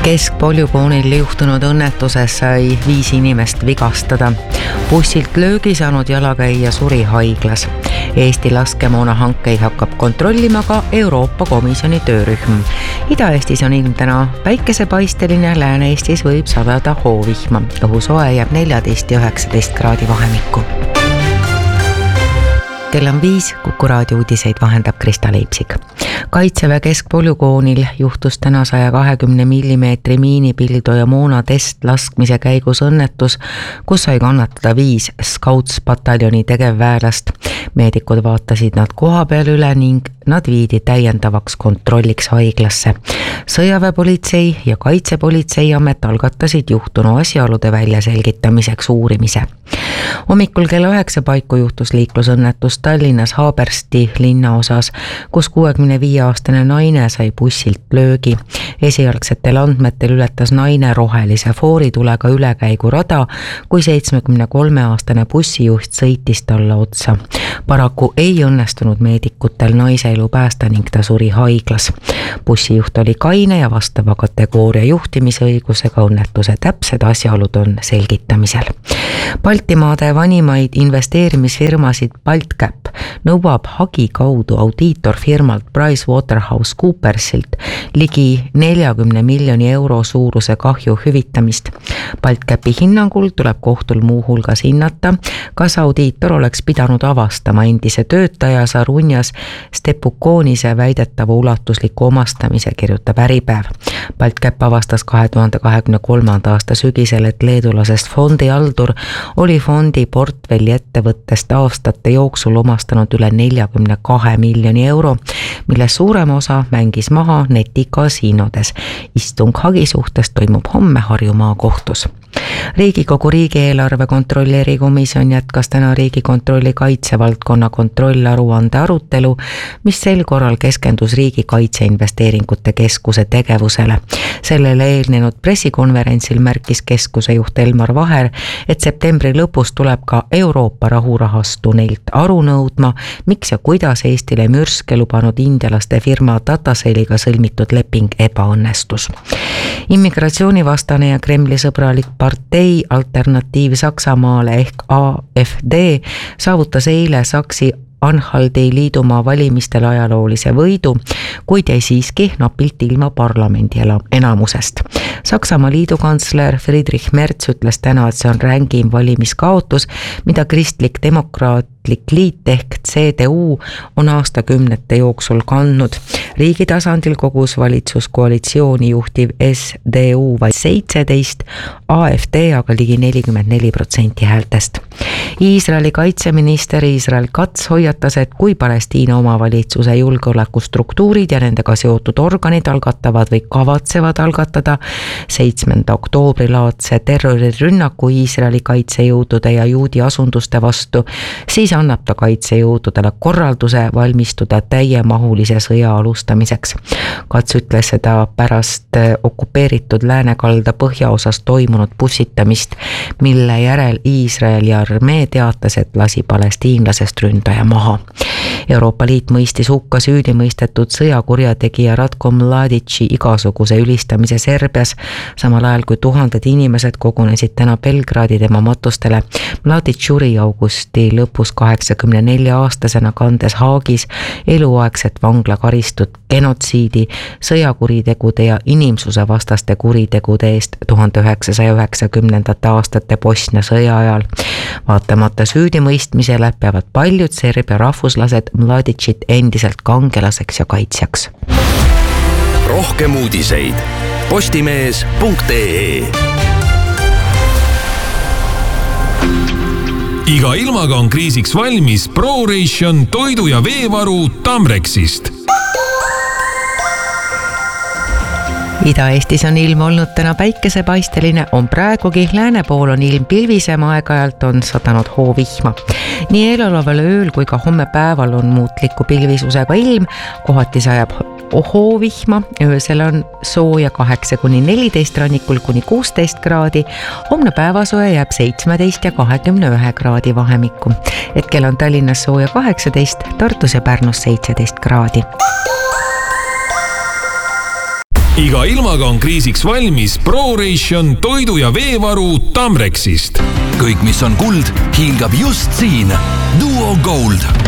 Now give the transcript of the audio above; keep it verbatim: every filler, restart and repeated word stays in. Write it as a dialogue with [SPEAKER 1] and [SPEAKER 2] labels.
[SPEAKER 1] Keskpolügoonil juhtunud õnnetuses sai viis inimest vigastada. Bussilt löögi saanud jalakäija suri haiglas. Eesti laskemoona hankeid hakkab kontrollima ka Euroopa Komisjoni töörühm. Ida-Eestis on ilm täna päikesepaisteline, Lääne-Eestis võib sadada hoovihma. Õhusoe jääb neljateist ja üheksateist kraadi vahemikku. Kell on viis, Kuku raadio uudiseid vahendab Krista Leipsik. Kaitseväe keskpolügoonil juhtus täna saja kahekümne millimeetri miinipildo ja moona test laskmise käigus õnnetus, kus sai kannatada viis Scouts-pataljoni tegevväelast. Meedikud vaatasid nad koha peal üle ning nad viidi täiendavaks kontrolliks haiglasse. Sõjaväepolitsei ja Kaitsepolitseiamet algatasid juhtunu asjaolude väljaselgitamiseks uurimise. Hommikul kella üheksa paiku juhtus liiklusõnnetus Tallinnas Haabersti linnaosas, kus kuuekümne viie aastane naine sai bussilt löögi. Esialgsetel andmetel ületas naine rohelise fooritulega ülekäigurada, kui seitsmekümne kolme aastane bussijuht sõitis talle otsa. Paraku ei õnnestunud meedikutel naise elu päästa ning ta suri haiglas. Bussijuht oli kaine ja vastava kategooria juhtimisõigusega, õnnetuse täpsed asjaolud on selgitamisel. Baltimaade vanimaid investeerimisfirmasid BaltCap nõuab hagi kaudu audiitorfirmalt PricewaterhouseCoopersilt ligi neljakümne miljoni euro suuruse kahju hüvitamist. BaltCapi hinnangul tuleb kohtul muu hulgas hinnata, kas audiitor oleks pidanud avastama endise töötaja Sarunjas Stepukonise väidetava ulatusliku omastamise, kirjutab Äripäev. BaltCap avastas kahe tuhande kahekümne kolmanda aasta sügisel, et leedulasest fondi haldur oli fondi portfelli ettevõttest aastate jooksul omastanud üle neljakümne kahe miljoni euro, mille suurem osa mängis maha netikasiinodes. Istung hagi suhtes toimub homme Harju maakohtus. Riigikogu riigieelarve kontrolli erikomisjon jätkas täna Riigikontrolli kaitsevaldkonna kontrollaruande arutelu, mis sel korral keskendus Riigi Kaitseinvesteeringute Keskuse tegevusele. Sellele eelnenud pressikonverentsil märkis keskuse juht Elmar Vaher, et septembri lõpus tuleb ka Euroopa rahurahastu neilt aru nõudma, miks ja kuidas Eestile mürske lubanud indialaste firma Dataseliga sõlmitud leping ebaõnnestus. Immigratsioonivastane ja Kremli sõbralik partei Alternatiiv Saksamaale ehk A F D saavutas eile Saksi Anhaldi liidumaa valimistel ajaloolise võidu, kuid jäi siiski napilt ilma parlamendi enamusest. Saksamaa liidukantsler Friedrich Merz ütles täna, et see on rängim valimiskaotus, mida kristlik demokraatlik liit ehk C D U on aastakümnete jooksul kandnud. Riigi tasandil kogus valitsuskoalitsiooni juhtiv S D U vaid seitseteist, A F D aga ligi nelikümmend neli protsenti häältest. Iisraeli kaitseminister Israel Katz hoiatas, et kui Palestiina omavalitsuse julgeolekustruktuurid ja nendega seotud organid algatavad või kavatsevad algatada seitsmenda oktoobri laadse terrorirünnaku Iisraeli kaitsejõudude ja juudi asunduste vastu, siis annab ta kaitsejõududele korralduse valmistuda täiemahulise sõja alustamiseks. Kats ütles seda pärast okupeeritud läänekalda põhjaosas toimunud pussitamist, mille järel Iisrael ja armee teatas, et lasi palestiinlasest ründaja maha. Euroopa Liit mõistis hukka süüdi mõistetud sõjakurjategija Ratko Mladici igasuguse ülistamise Serbias, samal ajal kui tuhanded inimesed kogunesid täna Belgradi tema matustele. Mladic suri augusti lõpus kaheksakümne nelja aastasena, kandes Haagis eluaegset vanglakaristut genotsiidi, sõjakuritegude ja inimsuse vastaste kuritegude eest tuhande üheksasaja üheksakümnendate aastate Bosnia sõja ajal. Vaatamata süüdimõistmisele peavad paljud Serbia rahvuslased Mladicit endiselt kangelaseks ja kaitsjaks.
[SPEAKER 2] Rohkem uudiseid postimees punkt ee. Iga ilmaga on kriisiks valmis ProRation toidu- ja veevaru Tamrexist.
[SPEAKER 1] Ida-Eestis on ilm olnud täna päikesepaisteline, on praegugi, lääne pool on ilm pilvisem, aeg-ajalt on sadanud hoovihma. Nii eeloleval ööl kui ka homme päeval on muutliku pilvisusega ilm, kohati sajab hoovihma, öösel on sooja kaheksa kuni neliteist, rannikul kuni kuusteist kraadi, homne päevasoe jääb seitsmeteist ja kahekümne ühe kraadi vahemikku. Hetkel on Tallinnas sooja kaheksateist, Tartus ja Pärnus seitseteist kraadi.
[SPEAKER 2] iga ilmaga on kriisiks valmis ProRation toidu ja veevaru Tamrexist.
[SPEAKER 3] Kõik, mis on kuld, hiilgab just siin. Duo Gold.